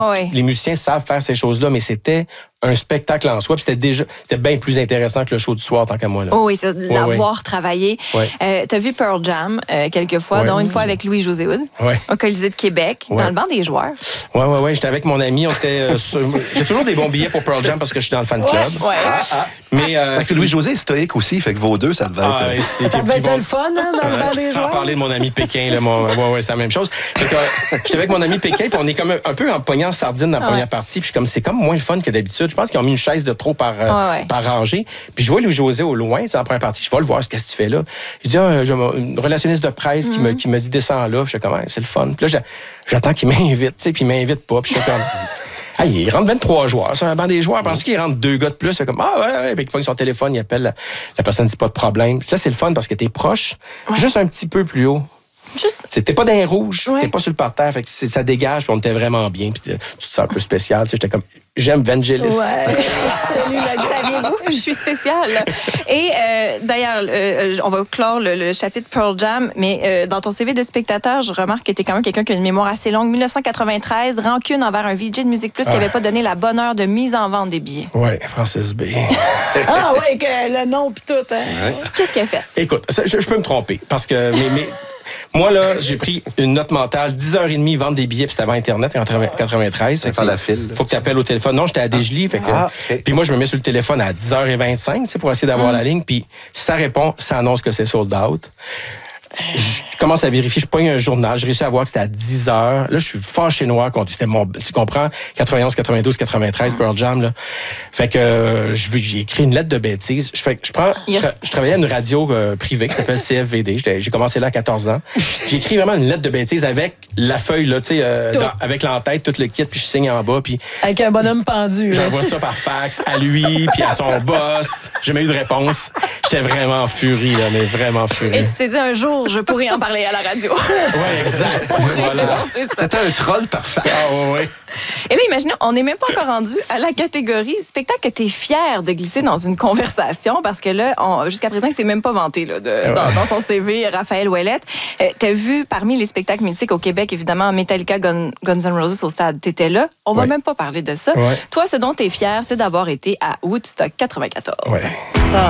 Oui. Les musiciens savent faire ces choses-là, mais c'était un spectacle en soi. Puis c'était bien plus intéressant que le show du soir, tant qu'à moi. Là. Oh oui, c'est de l'avoir travaillé. Ouais. Tu as vu Pearl Jam quelques fois, dont une fois avec Louis-José Hood, au Colisée de Québec, dans le banc des joueurs. Oui. J'étais avec mon ami. J'ai toujours des bons billets pour Pearl Jam parce que je suis dans le fan club. Ouais. Mais, parce que Louis-José est stoïque aussi, fait que vos deux, ça devait être... Ça devait être le fun, hein, dans le banc des joueurs. Sans parler de mon ami Pékin, là, c'est la même chose. J'étais avec mon ami Pékin, puis on est comme un peu en pognant en sardine dans la première partie. Puis c'est comme moins le fun que d'habitude. Je pense qu'ils ont mis une chaise de trop par rangée. Puis je vois Louis-José au loin, en première partie. Je vais le voir, qu'est-ce que tu fais là? Il dit, une relationniste de presse qui me dit, descends là. Puis je fais comme, c'est le fun. Puis là, j'attends qu'il m'invite, puis il m'invite pas. Puis je fais comme... il rentre 23 joueurs sur un banc des joueurs. Parce qu'il rentre 2 gars de plus. C'est comme, puis il pogne son téléphone, il appelle la personne, dit pas de problème. Ça, c'est le fun parce que t'es proche, juste un petit peu plus haut. T'es pas dans les rouges, t'es pas sur le parterre, fait que ça dégage, puis on était vraiment bien, puis tu te sens un peu spécial. J'étais comme, j'aime Vangelis. Ouais, saviez-vous, je suis spéciale. Et d'ailleurs, on va clore le chapitre Pearl Jam, mais dans ton CV de spectateur, je remarque que t'es quand même quelqu'un qui a une mémoire assez longue. 1993, rancune envers un VJ de Musique Plus qui n'avait pas donné la bonne heure de mise en vente des billets. Oui, Francis B. Le nom pis tout, hein? Ouais. Qu'est-ce qu'il a fait? Écoute, je peux me tromper, parce que... Moi, là, j'ai pris une note mentale, 10h30, vendre des billets, puis c'était avant Internet, en 93. C'est la file. Faut que tu appelles au téléphone. Non, j'étais à Desjely. Puis moi, je me mets sur le téléphone à 10h25, pour essayer d'avoir la ligne. Puis ça répond, ça annonce que c'est sold out. Je commence à vérifier, je pogne un journal, j'ai réussi à voir que c'était à 10h. Là, je suis fâché noir contre c'était tu comprends, 91, 92, 93, Pearl Jam, là. Fait que j'ai écrit une lettre de bêtises. Je travaillais à une radio privée qui s'appelle CFVD. J'ai commencé là à 14 ans. J'ai écrit vraiment une lettre de bêtises avec la feuille, là, tu sais, avec l'entête, tout le kit, puis je signe en bas, puis... Avec un bonhomme pendu. J'envoie ça par fax à lui, puis à son boss. J'ai jamais eu de réponse. J'étais vraiment furie, là, mais vraiment furie. Et tu t'es dit un jour, je pourrais en parler à la radio. Oui, exact. Voilà. C'était un troll parfait. Oui. Et là, imaginez, on n'est même pas encore rendu à la catégorie spectacle que tu es fier de glisser dans une conversation parce que là, jusqu'à présent, c'est même pas vanté là, dans ton CV, Raphaël Ouellette. Tu as vu parmi les spectacles mythiques au Québec, évidemment, Metallica, Guns N' Roses au stade. Tu étais là. On va même pas parler de ça. Toi, ce dont tu es fier, c'est d'avoir été à Woodstock 94.